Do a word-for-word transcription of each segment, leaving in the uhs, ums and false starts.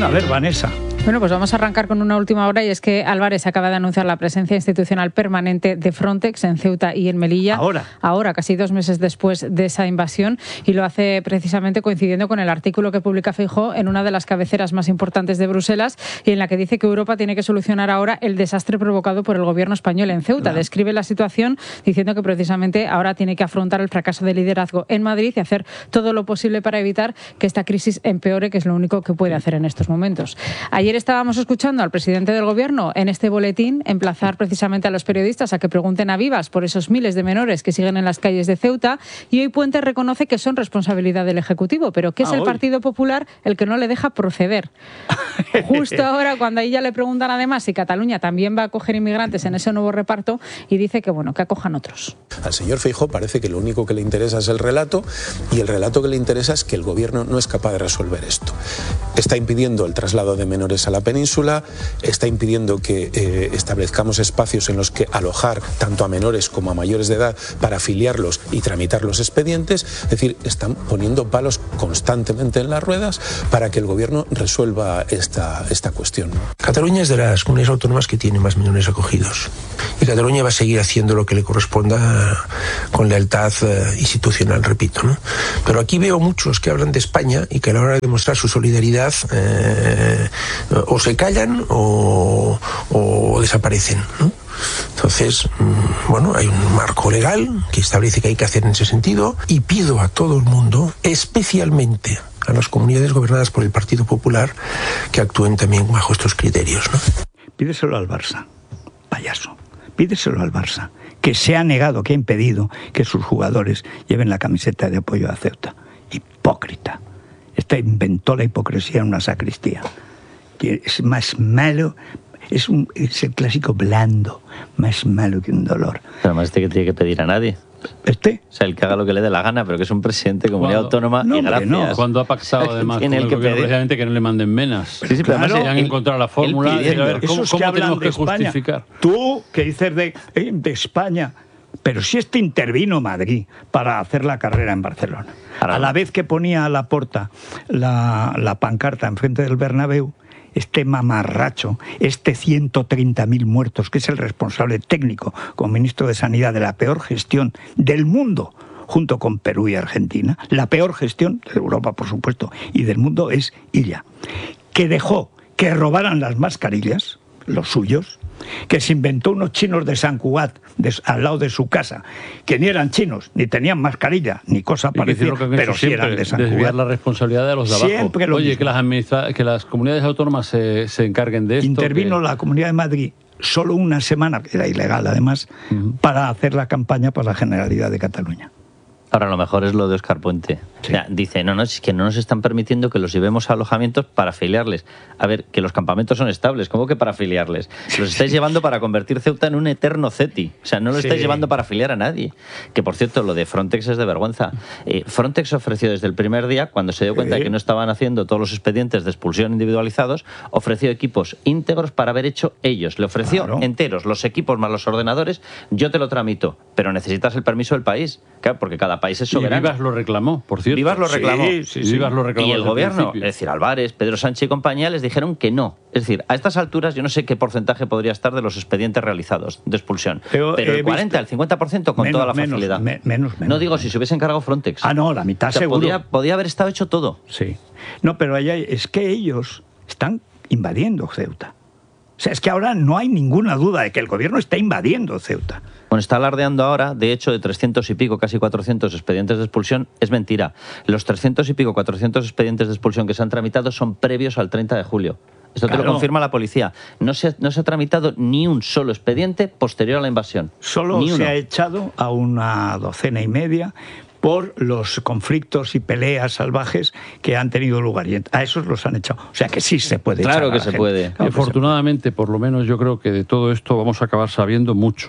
Bueno, a ver, Vanessa. Bueno, pues vamos a arrancar con una última hora y es que Álvarez acaba de anunciar la presencia institucional permanente de Frontex en Ceuta y en Melilla. Ahora. Ahora, casi dos meses después de esa invasión, y lo hace precisamente coincidiendo con el artículo que publica Feijóo en una de las cabeceras más importantes de Bruselas y en la que dice que Europa tiene que solucionar ahora el desastre provocado por el gobierno español en Ceuta. Claro. Describe la situación diciendo que precisamente ahora tiene que afrontar el fracaso de liderazgo en Madrid y hacer todo lo posible para evitar que esta crisis empeore, que es lo único que puede hacer en estos momentos. Ayer estábamos escuchando al presidente del Gobierno en este boletín emplazar precisamente a los periodistas a que pregunten a vivas por esos miles de menores que siguen en las calles de Ceuta, y hoy Puente reconoce que son responsabilidad del Ejecutivo, pero que es ah, el hoy. Partido Popular el que no le deja proceder. Justo ahora, cuando ahí ya le preguntan además si Cataluña también va a acoger inmigrantes en ese nuevo reparto, y dice que bueno, que acojan otros. Al señor Feijóo parece que lo único que le interesa es el relato, y el relato que le interesa es que el Gobierno no es capaz de resolver esto. Está impidiendo el traslado de menores a la península, está impidiendo que eh, establezcamos espacios en los que alojar tanto a menores como a mayores de edad para afiliarlos y tramitar los expedientes. Es decir, están poniendo palos constantemente en las ruedas para que el Gobierno resuelva esta, esta cuestión. Cataluña es de las comunidades autónomas que tiene más menores acogidos, y Cataluña va a seguir haciendo lo que le corresponda con lealtad eh, institucional, repito, ¿no? Pero aquí veo muchos que hablan de España y que a la hora de demostrar su solidaridad eh, o se callan o, o desaparecen, ¿no? Entonces, bueno, hay un marco legal que establece que hay que hacer en ese sentido, y pido a todo el mundo, especialmente a las comunidades gobernadas por el Partido Popular, que actúen también bajo estos criterios, ¿no? Pídeselo al Barça, payaso. Pídeselo al Barça, que se ha negado, que ha impedido que sus jugadores lleven la camiseta de apoyo a Ceuta. Hipócrita. Este inventó la hipocresía en una sacristía. Es más malo, es, un, es el clásico blando, más malo que un dolor. Pero además este que tiene que pedir a nadie. ¿Este? O sea, el que haga lo que le dé la gana, pero que es un presidente de comunidad autónoma no, y gracias. No. Cuando ha pactado además con el el que gobierno precisamente que no le manden menas. Sí, sí, pero claro, además han el, encontrado la fórmula de a ver cómo, Esos cómo que tenemos que de justificar. España. Tú, que dices de, eh, de España, pero si este intervino Madrid para hacer la carrera en Barcelona. Ahora, a la vez que ponía a Laporta la, la pancarta enfrente del Bernabéu, este mamarracho, este ciento treinta mil muertos, que es el responsable técnico como ministro de Sanidad de la peor gestión del mundo, junto con Perú y Argentina, la peor gestión de Europa, por supuesto, y del mundo, es Illa, que dejó que robaran las mascarillas, los suyos, que se inventó unos chinos de San Cugat de, al lado de su casa, que ni eran chinos, ni tenían mascarilla, ni cosa parecida, pero sí eran de San Cugat. Desviar la responsabilidad de los de abajo. Siempre lo Oye, mismo. que las, administra que las comunidades autónomas se, se encarguen de esto. Intervino que... la Comunidad de Madrid solo una semana, que era ilegal además, uh-huh. para hacer la campaña para la Generalidad de Cataluña. Ahora, lo mejor es lo de Óscar Puente. Sí. O sea, dice, no, no, es que no nos están permitiendo que los llevemos a alojamientos para afiliarles. A ver, que los campamentos son estables, ¿cómo que para afiliarles? Los estáis llevando para convertir Ceuta en un eterno CETI. O sea, no lo estáis sí. llevando para afiliar a nadie. Que, por cierto, lo de Frontex es de vergüenza. Eh, Frontex ofreció desde el primer día, cuando se dio cuenta sí. de que no estaban haciendo todos los expedientes de expulsión individualizados, ofreció equipos íntegros para haber hecho ellos. Le ofreció claro. enteros, los equipos más los ordenadores, yo te lo tramito, pero necesitas el permiso del país. Claro, porque cada país es soberano. Y Vivas lo reclamó, por cierto. Vivas lo reclamó. Sí, sí, sí. Vivas lo reclamó. Y el gobierno, es decir, Álvarez, Pedro Sánchez y compañía, les dijeron que no. Es decir, a estas alturas yo no sé qué porcentaje podría estar de los expedientes realizados de expulsión. Pero, pero el cuarenta, el cincuenta por ciento con menos, toda la facilidad. Menos, me, menos, menos. No digo si se hubiese encargado Frontex. Ah, no, la mitad o sea, seguro. Podía, podía haber estado hecho todo. Sí. No, pero allá es que ellos están invadiendo Ceuta. O sea, es que ahora no hay ninguna duda de que el gobierno está invadiendo Ceuta. Bueno, está alardeando ahora, de hecho, de trescientos y pico, casi cuatrocientos expedientes de expulsión. Es mentira. Los trescientos y pico, cuatrocientos expedientes de expulsión que se han tramitado son previos al treinta de julio. Esto claro. te lo confirma la policía. No se, no se ha tramitado ni un solo expediente posterior a la invasión. Solo ni se uno. ha echado a una docena y media por los conflictos y peleas salvajes que han tenido lugar. Y a esos los han echado. O sea que sí se puede claro echar. Que se gente. puede. Claro, afortunadamente, por lo menos yo creo que de todo esto vamos a acabar sabiendo mucho.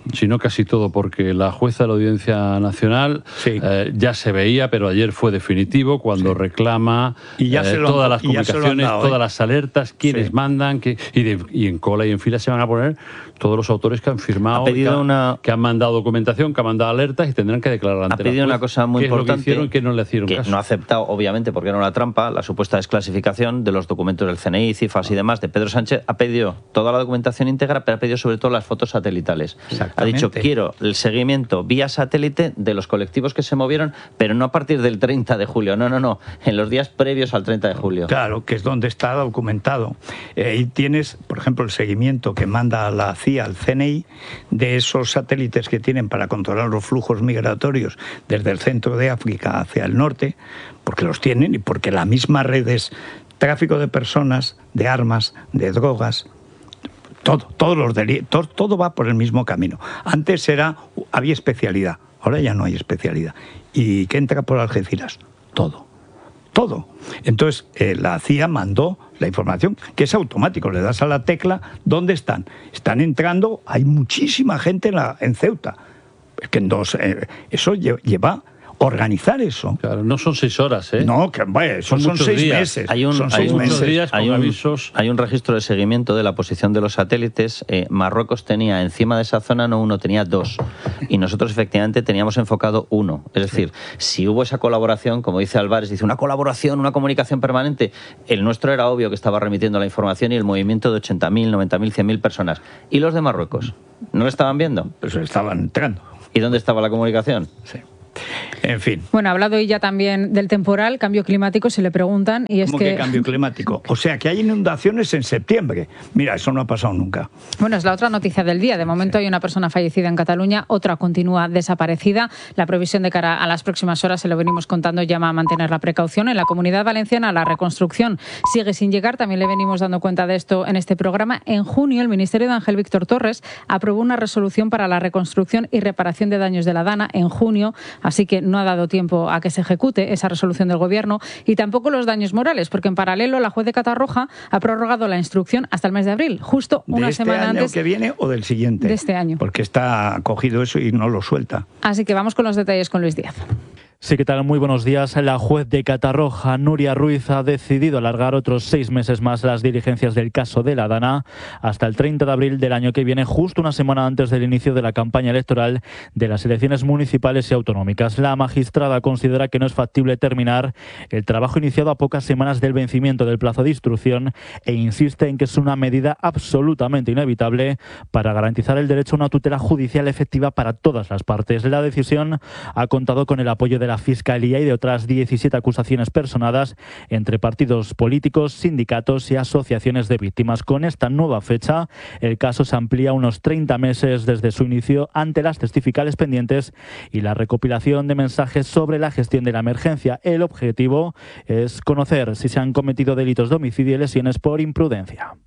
sino casi todo, porque la jueza de la Audiencia Nacional sí. eh, ya se veía, pero ayer fue definitivo cuando sí. reclama y ya eh, todas las comunicaciones, dado, todas ¿eh? las alertas, quiénes sí. mandan, que, y, de, y en cola y en fila se van a poner todos los autores que han firmado, ha que, una... que han mandado documentación, que han mandado alertas y tendrán que declarar ante ha pedido la una cosa muy qué importante, es lo que hicieron y qué no le hicieron que caso. No ha aceptado, obviamente, porque era una trampa, la supuesta desclasificación de los documentos del C N I, CIFAS ah. y demás de Pedro Sánchez. Ha pedido toda la documentación íntegra, pero ha pedido sobre todo las fotos satelitales. Ha dicho, quiero el seguimiento vía satélite de los colectivos que se movieron, pero no a partir del treinta de julio, no, no, no, en los días previos al treinta de julio. Claro, que es donde está documentado. Ahí eh, tienes, por ejemplo, el seguimiento que manda la C I A al C N I de esos satélites que tienen para controlar los flujos migratorios desde el centro de África hacia el norte, porque los tienen y porque la misma red es tráfico de personas, de armas, de drogas, todo, todos los delitos, todo va por el mismo camino. Antes era, había especialidad, ahora ya no hay especialidad. ¿Y qué entra por Algeciras? Todo. Todo. Entonces, eh, la C I A mandó la información, que es automático, le das a la tecla, ¿dónde están? Están entrando, hay muchísima gente en, la, en Ceuta. Es que en dos, eh, eso lleva... organizar eso. Claro, no son seis horas, ¿eh? No, que vaya, son, son seis días. meses. Hay un, son hay seis un, meses. días hay, un, avisos. hay un registro de seguimiento de la posición de los satélites. Eh, Marruecos tenía encima de esa zona no uno, tenía dos. Y nosotros efectivamente teníamos enfocado uno. Es decir, sí. si hubo esa colaboración, como dice Álvarez, dice una colaboración, una comunicación permanente. El nuestro era obvio que estaba remitiendo la información y el movimiento de ochenta mil, noventa mil, cien mil personas. ¿Y los de Marruecos? ¿No lo estaban viendo? Pues estaban entrando. ¿Y dónde estaba la comunicación? Sí. En fin. Bueno, ha hablado ella también del temporal, cambio climático, se le preguntan. Y es ¿Cómo que... que cambio climático? O sea, que hay inundaciones en septiembre. Mira, eso no ha pasado nunca. Bueno, es la otra noticia del día. De momento sí. hay una persona fallecida en Cataluña, otra continúa desaparecida. La previsión de cara a las próximas horas, se lo venimos contando, llama a mantener la precaución. En la Comunidad Valenciana la reconstrucción sigue sin llegar. También le venimos dando cuenta de esto en este programa. En junio, el Ministerio de Ángel Víctor Torres aprobó una resolución para la reconstrucción y reparación de daños de la Dana en junio, así que no ha dado tiempo a que se ejecute esa resolución del Gobierno, y tampoco los daños morales, porque en paralelo la juez de Catarroja ha prorrogado la instrucción hasta el mes de abril, justo una ¿De este semana año antes que viene o del siguiente? De este año. Porque está cogido eso y no lo suelta. Así que vamos con los detalles con Luis Díaz. Sí, ¿qué tal? Muy buenos días. La juez de Catarroja, Nuria Ruiz, ha decidido alargar otros seis meses más las diligencias del caso de la Dana hasta el treinta de abril del año que viene, justo una semana antes del inicio de la campaña electoral de las elecciones municipales y autonómicas. La magistrada considera que no es factible terminar el trabajo iniciado a pocas semanas del vencimiento del plazo de instrucción e insiste en que es una medida absolutamente inevitable para garantizar el derecho a una tutela judicial efectiva para todas las partes. La decisión ha contado con el apoyo de la Fiscalía y de otras diecisiete acusaciones personadas entre partidos políticos, sindicatos y asociaciones de víctimas. Con esta nueva fecha, el caso se amplía unos treinta meses desde su inicio ante las testificales pendientes y la recopilación de mensajes sobre la gestión de la emergencia. El objetivo es conocer si se han cometido delitos de homicidio y lesiones por imprudencia.